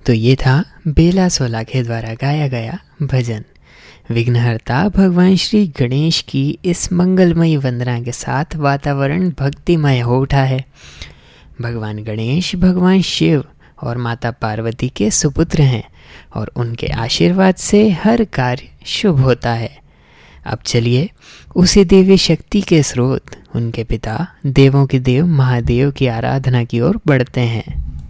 तो ये था बेला सोलाखे द्वारा गाया गया भजन। विघ्नहर्ता भगवान श्री गणेश की इस मंगलमयी वंदना के साथ वातावरण भक्तिमय हो उठा है। भगवान गणेश भगवान शिव और माता पार्वती के सुपुत्र हैं और उनके आशीर्वाद से हर कार्य शुभ होता है। अब चलिए उसी देवी शक्ति के स्रोत, उनके पिता देवों के देव महादेव की आराधना की ओर बढ़ते हैं।